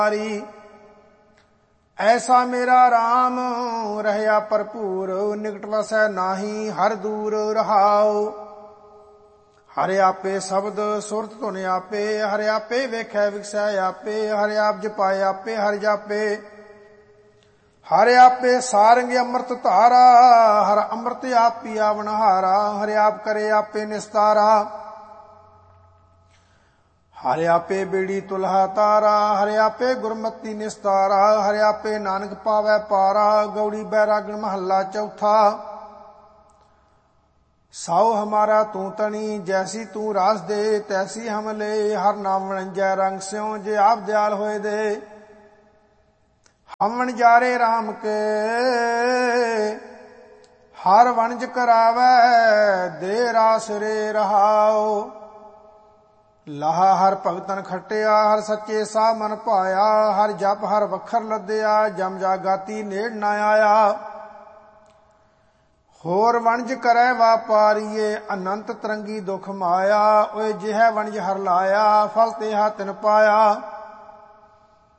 ऐसा मेरा राम रहया भरपूर, निकट वसै नाही हर दूर रहाओ। हर आपे शब्द सुरत धुन आपे, हर आपे वेखै विकसै आपे, हर आप जपाए आपे हर जापे। हर आपे सारंग अमृत धारा, हर अमृत आप पिया वनहारा, हर आप करे आपे निस्तारा। हर आपे बेड़ी तुलहा तारा, हर आपे गुरमति निस्तारा, हर आपे नानक पावै पारा। गौड़ी बैरागण महला चौथा। साओ हमारा तू तनी, जैसी तू रास दे तैसी हम ले, हर नाम वणंजै रंग स्यों, जे आप दयाल होए दे। हम वणजारे राम के हर वणज करावै, दे रास रे रहाओ। लाहा हर भगतन खटिया, हर सच्चे सा मन पाया, हर जप हर वखर लद्या, जम जागाती नेड़ न आया। होर वणज करै वापारीए, अनंत तरंगी दुख माया, ओए जिह वणज हर लाया, फल तेहा तिन पाया।